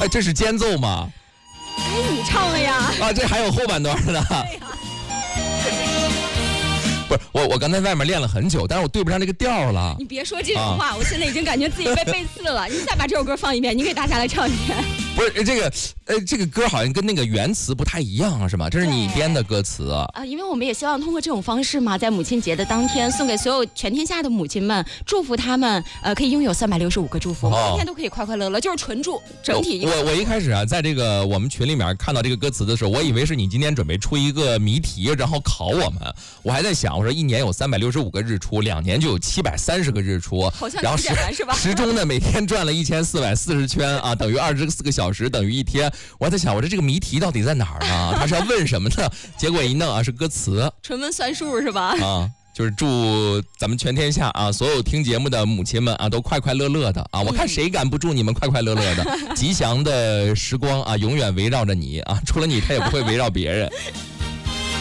哎，这是间奏吗？ 哎，你唱了呀？ 啊，这还有后半段呢。 对呀。 不是我刚才外面练了很久，但是我对不上这个调了。 你别说这种话，我现在已经感觉自己被背刺了。你再把这首歌放一遍，你给大家来唱一遍。 不是这个歌好像跟那个原词不太一样，是吗？这是你编的歌词啊？ 因为我们也希望通过这种方式嘛，在母亲节的当天，送给所有全天下的母亲们，祝福他们可以拥有365个祝福，每天都可以快快乐乐，就是纯祝整体。 我一开始啊，在这个我们群里面看到这个歌词的时候，我以为是你今天准备出一个谜题，然后考我们。我还在想，我说一年有365个日出，2年就有730个日出， 好像然后是吧？ 时钟呢每天转了1440圈啊，等于24个小时，等于一天。我还在想，我说这个谜题到底在哪儿呢？他是要问什么呢？结果一弄啊，是歌词， 纯文算术是吧？ 啊。就是祝咱们全天下啊，所有听节目的母亲们啊，都快快乐乐的啊！我看谁敢不祝你们快快乐乐的，吉祥的时光啊，永远围绕着你啊！除了你，他也不会围绕别人。